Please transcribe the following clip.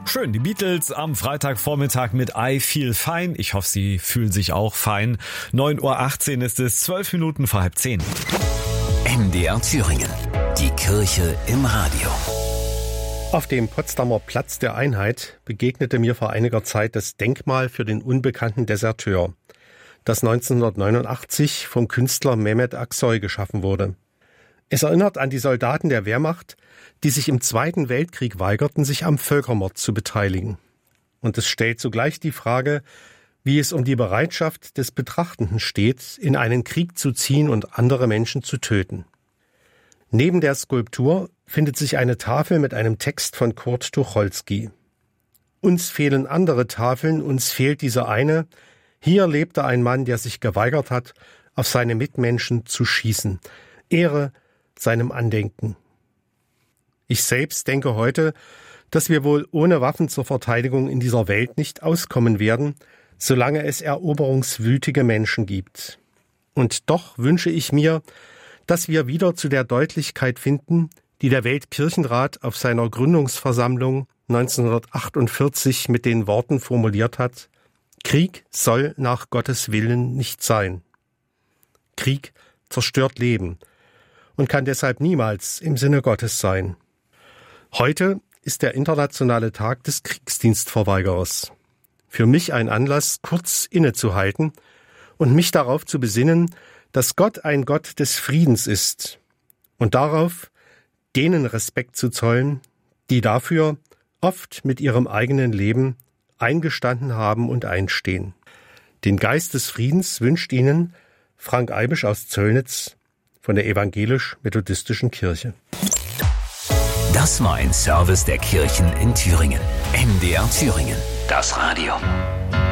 Schön, die Beatles am Freitagvormittag mit I Feel Fine. Ich hoffe, Sie fühlen sich auch fein. 9:18 Uhr ist es, 12 Minuten vor 9:30. MDR Thüringen. Die Kirche im Radio. Auf dem Potsdamer Platz der Einheit begegnete mir vor einiger Zeit das Denkmal für den unbekannten Deserteur, das 1989 vom Künstler Mehmet Aksoy geschaffen wurde. Es erinnert an die Soldaten der Wehrmacht, die sich im Zweiten Weltkrieg weigerten, sich am Völkermord zu beteiligen. Und es stellt zugleich die Frage, wie es um die Bereitschaft des Betrachtenden steht, in einen Krieg zu ziehen und andere Menschen zu töten. Neben der Skulptur findet sich eine Tafel mit einem Text von Kurt Tucholsky. Uns fehlen andere Tafeln, uns fehlt diese eine. Hier lebte ein Mann, der sich geweigert hat, auf seine Mitmenschen zu schießen. Ehre seinem Andenken. Ich selbst denke heute, dass wir wohl ohne Waffen zur Verteidigung in dieser Welt nicht auskommen werden, solange es eroberungswütige Menschen gibt. Und doch wünsche ich mir, dass wir wieder zu der Deutlichkeit finden, die der Weltkirchenrat auf seiner Gründungsversammlung 1948 mit den Worten formuliert hat: Krieg soll nach Gottes Willen nicht sein. Krieg zerstört Leben und kann deshalb niemals im Sinne Gottes sein. Heute ist der internationale Tag des Kriegsdienstverweigerers. Für mich ein Anlass, kurz innezuhalten und mich darauf zu besinnen, dass Gott ein Gott des Friedens ist und darauf, denen Respekt zu zollen, die dafür oft mit ihrem eigenen Leben eingestanden haben und einstehen. Den Geist des Friedens wünscht Ihnen Frank Eibisch aus Zöllnitz von der Evangelisch-Methodistischen Kirche. Das war ein Service der Kirchen in Thüringen. MDR Thüringen. Das Radio.